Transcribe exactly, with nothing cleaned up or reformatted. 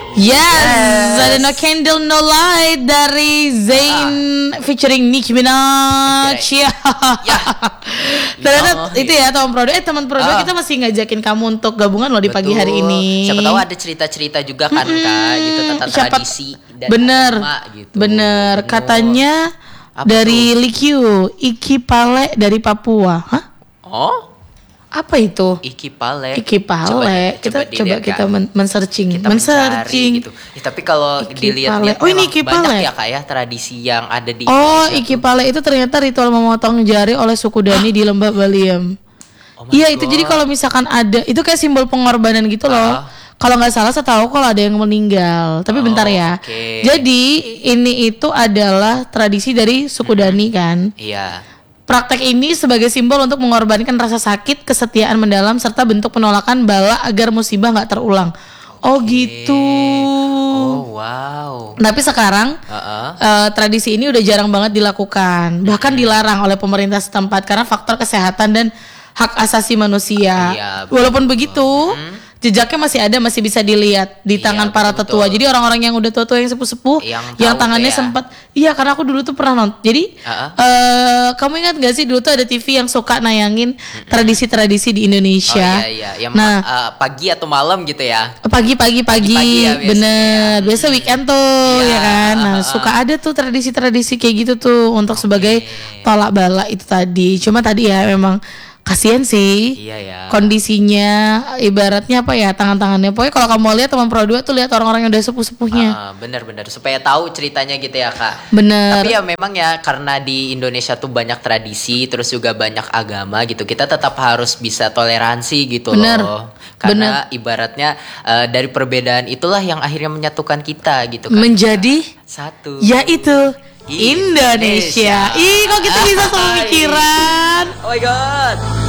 Yes, ada No Candle No Light dari Zayn uh, featuring Nicki Minaj. Ya. Yeah. Ternyata oh, itu ya teman produk. Eh teman produk uh. kita masih ngajakin kamu untuk gabungan loh di Betul. pagi hari ini. Siapa tahu ada cerita-cerita juga kan mm-hmm. Kak, gitu tentang Siapa, tradisi dan bener, agama gitu. Bener, bener. Katanya apa dari Likyu, Iki Pale dari Papua. Hah? Oh? Apa itu? Iki Pale. Iki Pale. Coba, kita coba, coba kita men- men-searching, kita men-searching gitu. Ya, tapi kalau dilihat-lihat oh, ini Iki banyak Pale ya Kak ya tradisi yang ada di Oh, Iki Pale itu ternyata ritual memotong jari oleh suku Dani di Lembah Baliem. Oh iya, itu jadi kalau misalkan ada, itu kayak simbol pengorbanan gitu loh. Uh. Kalau nggak salah, saya tahu kalau ada yang meninggal. Tapi oh, bentar ya. Okay. Jadi ini itu adalah tradisi dari suku Dani kan. Iya. Praktek ini sebagai simbol untuk mengorbankan rasa sakit, kesetiaan mendalam, serta bentuk penolakan bala agar musibah nggak terulang. Oh okay. gitu. Oh wow. Tapi sekarang uh-uh. uh, tradisi ini udah jarang banget dilakukan. Bahkan hmm. dilarang oleh pemerintah setempat karena faktor kesehatan dan hak asasi manusia. Iya, walaupun begitu, hmm. jejaknya masih ada, masih bisa dilihat di tangan iya, para betul, tetua. Betul. Jadi orang-orang yang udah tua-tua yang sepuh-sepuh, yang, yang tangannya ya. sempat, iya karena aku dulu tuh pernah nonton. Jadi uh-uh. uh, kamu ingat gak sih dulu tuh ada T V yang suka nayangin mm-hmm. tradisi-tradisi di Indonesia. Oh iya iya, yang nah uh, pagi atau malam gitu ya. Pagi-pagi pagi, ya, bener. Biasa weekend tuh ya, ya kan. Nah uh-uh. suka ada tuh tradisi-tradisi kayak gitu tuh untuk okay. sebagai tolak bala itu tadi. Cuma tadi ya memang kasian sih, iya ya. Kondisinya ibaratnya apa ya, tangan-tangannya. Pokoknya kalau kamu lihat teman Pro dua tuh lihat orang-orang yang udah sepuh-sepuhnya. Uh, bener-bener supaya tahu ceritanya gitu ya Kak. Bener. Tapi ya memang ya karena di Indonesia tuh banyak tradisi, terus juga banyak agama gitu. Kita tetap harus bisa toleransi gitu bener. loh. Karena bener. ibaratnya uh, dari perbedaan itulah yang akhirnya menyatukan kita gitu kan. Menjadi satu. Yaitu Indonesia. Indonesia. Ih, kok kita bisa sepemikiran. Oh my god.